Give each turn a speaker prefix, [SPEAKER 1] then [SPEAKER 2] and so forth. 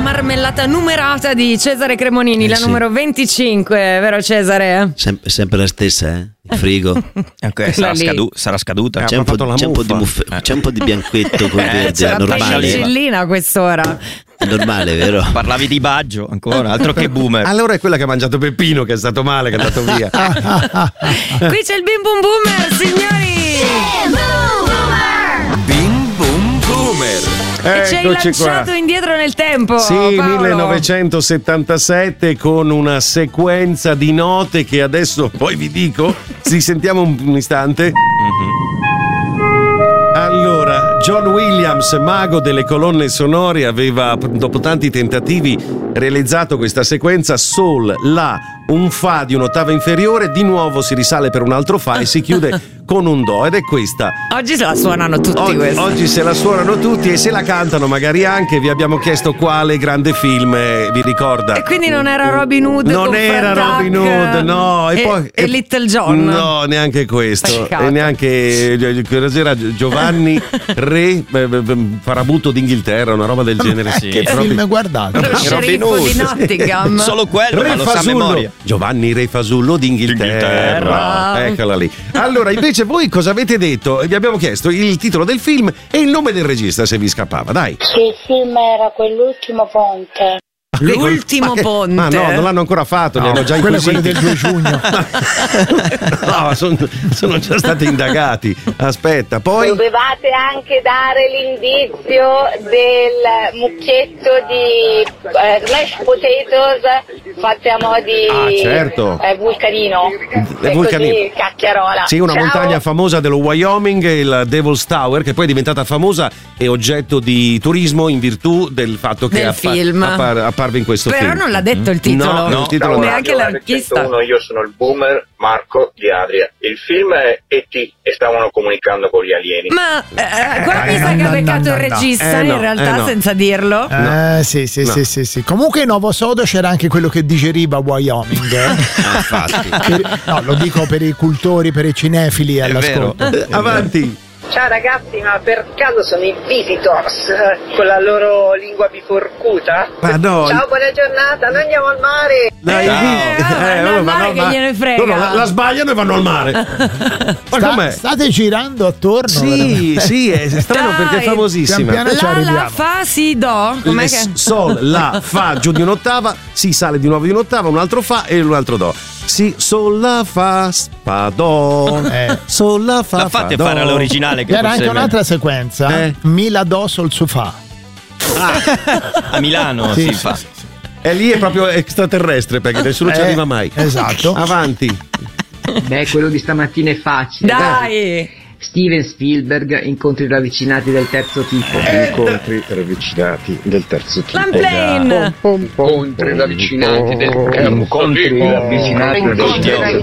[SPEAKER 1] marmellata numerata di Cesare Cremonini, la
[SPEAKER 2] sì.
[SPEAKER 1] numero 25, vero Cesare?
[SPEAKER 2] Sempre la stessa, eh? Il frigo.
[SPEAKER 3] Ok, sarà scaduta.
[SPEAKER 2] C'è un po' di bianchetto con verde,
[SPEAKER 1] C'è la
[SPEAKER 2] normale.
[SPEAKER 1] penicillina a quest'ora.
[SPEAKER 2] È normale, vero?
[SPEAKER 3] Parlavi di Baggio ancora, altro che boomer.
[SPEAKER 4] Allora è quella che ha mangiato Peppino, che è stato male, che è andato via.
[SPEAKER 1] Qui c'è il Bim Bum Boomer, signori!
[SPEAKER 5] Bim Bum Boomer.
[SPEAKER 1] E ci hai
[SPEAKER 4] Eccoci
[SPEAKER 1] lanciato
[SPEAKER 4] qua.
[SPEAKER 1] indietro nel tempo,
[SPEAKER 4] Sì,
[SPEAKER 1] Paolo.
[SPEAKER 4] 1977, con una sequenza di note che adesso poi vi dico. Ci sentiamo un istante. Allora, John Williams, mago delle colonne sonore, aveva, dopo tanti tentativi, realizzato questa sequenza: Sol, La, un Fa di un'ottava inferiore, di nuovo si risale per un altro Fa e si chiude con un Do, ed è questa.
[SPEAKER 1] Oggi se la suonano tutti questi.
[SPEAKER 4] Oggi se la suonano tutti e se la cantano magari anche. Vi abbiamo chiesto quale grande film vi ricorda.
[SPEAKER 1] E quindi non era Robin Hood?
[SPEAKER 4] Non
[SPEAKER 1] con
[SPEAKER 4] era
[SPEAKER 1] Fred
[SPEAKER 4] Robin
[SPEAKER 1] Huck
[SPEAKER 4] Hood, no.
[SPEAKER 1] e Little John?
[SPEAKER 4] No, neanche questo.
[SPEAKER 1] Peccato.
[SPEAKER 4] E neanche era Giovanni Re Farabutto d'Inghilterra, una roba del genere.
[SPEAKER 3] Sì.
[SPEAKER 6] Che film guardate?
[SPEAKER 1] Lo sceriffo di Nottingham.
[SPEAKER 3] Solo quello, ma
[SPEAKER 4] Re
[SPEAKER 3] lo sa a
[SPEAKER 4] Fasullo.
[SPEAKER 3] memoria.
[SPEAKER 4] Giovanni Re Fasullo d'Inghilterra. Eccola lì. Allora, invece voi cosa avete detto? Vi abbiamo chiesto il titolo del film e il nome del regista, se vi scappava. Dai.
[SPEAKER 7] Sì, il film era quell'ultimo ponte.
[SPEAKER 1] L'ultimo ponte.
[SPEAKER 4] Ma no, non l'hanno ancora fatto, li hanno già
[SPEAKER 6] quello è quello
[SPEAKER 4] inquisiti.
[SPEAKER 6] del 2 giugno.
[SPEAKER 4] No, sono già stati indagati. Aspetta, poi.
[SPEAKER 7] Dovevate anche dare l'indizio del mucchietto di mashed potatoes fatte a mo' di
[SPEAKER 4] certo.
[SPEAKER 7] vulcanino.
[SPEAKER 4] Il
[SPEAKER 7] E
[SPEAKER 4] vulcanino.
[SPEAKER 7] così, cacchiarola.
[SPEAKER 4] Sì, una
[SPEAKER 7] Ciao.
[SPEAKER 4] montagna famosa dello Wyoming, il Devil's Tower, che poi è diventata famosa e oggetto di turismo in virtù del fatto che
[SPEAKER 1] Del film.
[SPEAKER 4] apparve in questo
[SPEAKER 1] Però
[SPEAKER 4] film.
[SPEAKER 1] non l'ha detto il titolo.
[SPEAKER 4] No, il titolo no.
[SPEAKER 1] Neanche l'artista.
[SPEAKER 8] Io sono il boomer Marco di Adria. Il film è E.T. e stavano comunicando con gli alieni.
[SPEAKER 1] Ma qua mi sa che ha beccato il regista in realtà senza dirlo.
[SPEAKER 6] Sì. Comunque in Novo Sodo c'era anche quello che digeriva Wyoming.
[SPEAKER 4] Infatti.
[SPEAKER 6] No, lo dico per i cultori, per i cinefili all'ascolto.
[SPEAKER 4] Avanti.
[SPEAKER 7] Ciao ragazzi, ma per caso sono i Visitors con la loro lingua biforcuta?
[SPEAKER 4] Ma no.
[SPEAKER 7] Ciao, buona giornata, noi andiamo al mare.
[SPEAKER 4] Dai,
[SPEAKER 1] vanno al mare, che gliene frega.
[SPEAKER 4] No, la sbagliano e vanno al mare. Ma com'è?
[SPEAKER 6] State girando attorno.
[SPEAKER 4] Sì, sì, è strano
[SPEAKER 1] Dai.
[SPEAKER 4] perché è famosissima.
[SPEAKER 6] Pian piano ci
[SPEAKER 1] La
[SPEAKER 6] arriviamo.
[SPEAKER 1] fa, si, do. Com'è che?
[SPEAKER 4] Sol, La, Fa, giù di un'ottava, si sale di nuovo di un'ottava, un altro Fa e un altro Do. Si, Sol, La, Fa, Fa, Do. Sol, La, Fa,
[SPEAKER 3] La fate
[SPEAKER 4] Fa,
[SPEAKER 3] fare
[SPEAKER 4] Do.
[SPEAKER 3] all'originale che
[SPEAKER 6] C'era
[SPEAKER 3] forse
[SPEAKER 6] anche
[SPEAKER 3] è meglio.
[SPEAKER 6] un'altra sequenza. Mi la do sul sofà.
[SPEAKER 3] A Milano si fa.
[SPEAKER 4] E lì è proprio extraterrestre perché nessuno ci arriva mai.
[SPEAKER 6] Esatto.
[SPEAKER 4] Avanti.
[SPEAKER 9] Beh, quello di stamattina è facile.
[SPEAKER 1] Dai.
[SPEAKER 9] Steven Spielberg, incontri ravvicinati del terzo tipo.
[SPEAKER 8] Incontri ravvicinati del terzo tipo.
[SPEAKER 1] Lamplane.
[SPEAKER 8] Incontri ravvicinati del terzo tipo.
[SPEAKER 9] Incontri ravvicinati del terzo